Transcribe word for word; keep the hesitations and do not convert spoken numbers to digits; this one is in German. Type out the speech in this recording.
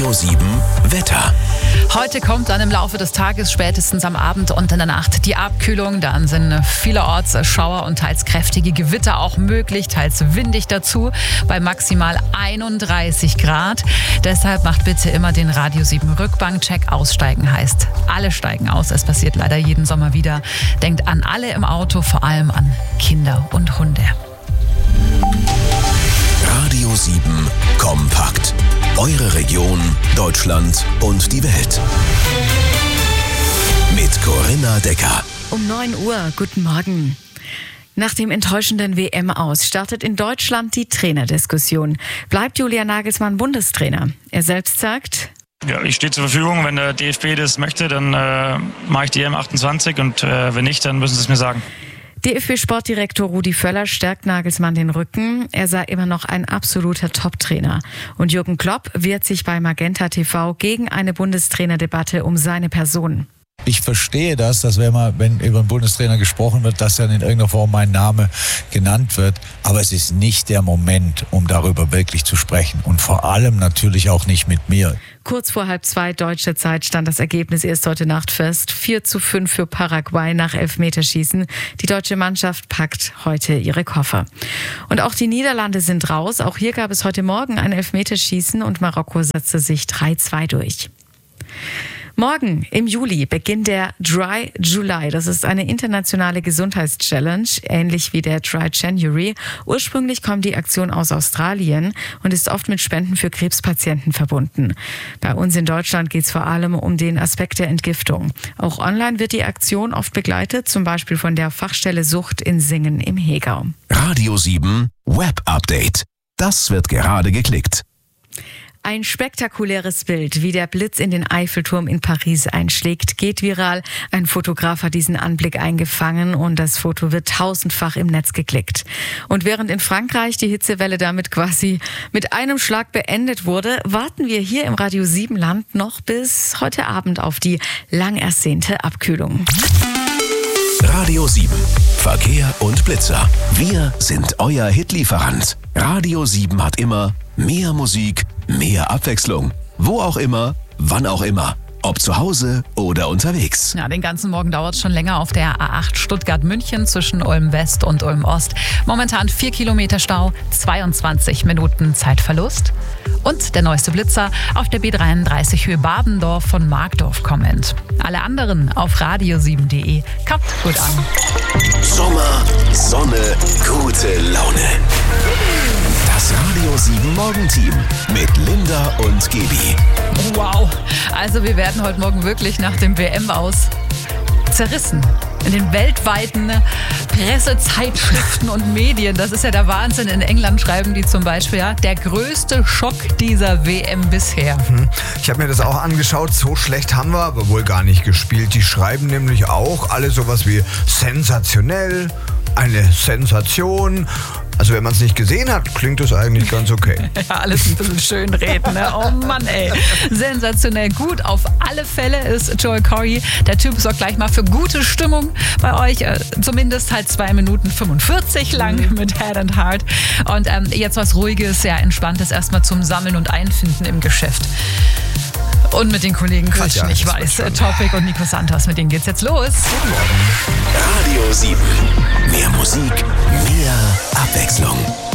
Radio sieben Wetter. Heute kommt dann im Laufe des Tages, spätestens am Abend und in der Nacht, die Abkühlung. Dann sind vielerorts Schauer und teils kräftige Gewitter auch möglich, teils windig dazu, bei maximal einunddreißig Grad. Deshalb macht bitte immer den Radio sieben Rückbank-Check. Aussteigen heißt, alle steigen aus. Es passiert leider jeden Sommer wieder. Denkt an alle im Auto, vor allem an Kinder und Hunde. Radio sieben kompakt. Eure Region, Deutschland und die Welt. Mit Corinna Decker. Um neun Uhr, guten Morgen. Nach dem enttäuschenden W M-Aus startet in Deutschland die Trainerdiskussion. Bleibt Julian Nagelsmann Bundestrainer? Er selbst sagt: Ja, ich stehe zur Verfügung. Wenn der D F B das möchte, dann äh, mache ich die E M achtundzwanzig und äh, wenn nicht, dann müssen sie es mir sagen. D F B-Sportdirektor Rudi Völler stärkt Nagelsmann den Rücken. Er sei immer noch ein absoluter Top-Trainer. Und Jürgen Klopp wehrt sich bei Magenta T V gegen eine Bundestrainerdebatte um seine Person. Ich verstehe das, dass wenn man, wenn über einen Bundestrainer gesprochen wird, dass dann in irgendeiner Form mein Name genannt wird. Aber es ist nicht der Moment, um darüber wirklich zu sprechen. Und vor allem natürlich auch nicht mit mir. Kurz vor halb zwei deutscher Zeit stand das Ergebnis erst heute Nacht fest. vier zu fünf für Paraguay nach Elfmeterschießen. Die deutsche Mannschaft packt heute ihre Koffer. Und auch die Niederlande sind raus. Auch hier gab es heute Morgen ein Elfmeterschießen und Marokko setzte sich drei zwei durch. Morgen im Juli beginnt der Dry July. Das ist eine internationale Gesundheitschallenge, ähnlich wie der Dry January. Ursprünglich kommt die Aktion aus Australien und ist oft mit Spenden für Krebspatienten verbunden. Bei uns in Deutschland geht es vor allem um den Aspekt der Entgiftung. Auch online wird die Aktion oft begleitet, zum Beispiel von der Fachstelle Sucht in Singen im Hegau. Radio sieben Web Update. Das wird gerade geklickt. Ein spektakuläres Bild, wie der Blitz in den Eiffelturm in Paris einschlägt, geht viral. Ein Fotograf hat diesen Anblick eingefangen und das Foto wird tausendfach im Netz geklickt. Und während in Frankreich die Hitzewelle damit quasi mit einem Schlag beendet wurde, warten wir hier im Radio sieben Land noch bis heute Abend auf die lang ersehnte Abkühlung. Radio sieben Verkehr und Blitzer. Wir sind euer Hitlieferant. Radio sieben hat immer mehr Musik, mehr Abwechslung. Wo auch immer, wann auch immer. Ob zu Hause oder unterwegs. Ja, den ganzen Morgen dauert es schon länger auf der A acht Stuttgart-München zwischen Ulm West und Ulm Ost. Momentan vier Kilometer Stau, zweiundzwanzig Minuten Zeitverlust. Und der neueste Blitzer auf der B dreiunddreißig Höhe Badendorf von Markdorf kommend. Alle anderen auf radio sieben punkt de. Kommt gut an. Sommer, Sonne, gute Laune. Das Radio sieben Morgenteam mit Linda und Gaby. Wow, also wir werden heute Morgen wirklich nach dem W M-Aus zerrissen. In den weltweiten Pressezeitschriften und Medien. Das ist ja der Wahnsinn. In England schreiben die zum Beispiel, ja, der größte Schock dieser W M bisher. Ich habe mir das auch angeschaut. So schlecht haben wir aber wohl gar nicht gespielt. Die schreiben nämlich auch alle sowas wie sensationell, eine Sensation. Also wenn man es nicht gesehen hat, klingt das eigentlich ganz okay. Ja, alles ein bisschen schön reden, ne? Oh Mann, ey. Sensationell gut. Auf alle Fälle ist Joel Corey. Der Typ sorgt gleich mal für gute Stimmung bei euch. Äh, zumindest halt zwei Minuten fünfundvierzig lang mhm. mit Head and Heart. Und ähm, jetzt was Ruhiges, ja, Entspanntes erstmal zum Sammeln und Einfinden im Geschäft. Und mit den Kollegen quatschen, ich weiß. Topic und Nico Santos, mit denen geht's jetzt los. Guten Morgen. Radio sieben. Mehr Musik, mehr Abwechslung.